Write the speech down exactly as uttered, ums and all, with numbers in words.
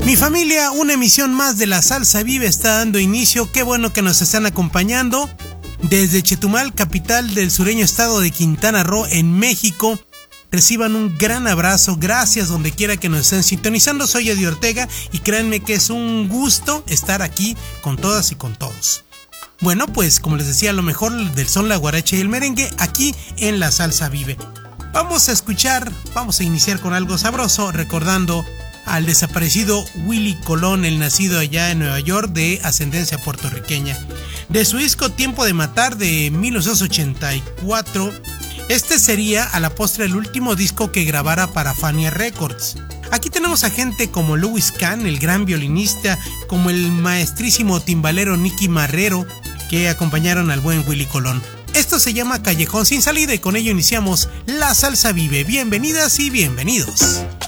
Mi familia, una emisión más de La Salsa Vive está dando inicio. Qué bueno que nos están acompañando desde Chetumal, capital del sureño estado de Quintana Roo, en México. Reciban un gran abrazo, gracias donde quiera que nos estén sintonizando. Soy Eddie Ortega y créanme que es un gusto estar aquí con todas y con todos. Bueno, pues como les decía, lo mejor del son, la guaracha y el merengue aquí en La Salsa Vive. Vamos a escuchar, vamos a iniciar con algo sabroso, recordando al desaparecido Willie Colón, el nacido allá en Nueva York de ascendencia puertorriqueña. De su disco Tiempo de Matar de mil novecientos ochenta y cuatro, este sería a la postre el último disco que grabara para Fania Records. Aquí tenemos a gente como Louis Kahn, el gran violinista, como el maestrísimo timbalero Nicky Marrero, que acompañaron al buen Willie Colón. Esto se llama Callejón Sin Salida y con ello iniciamos La Salsa Vive. Bienvenidas y bienvenidos.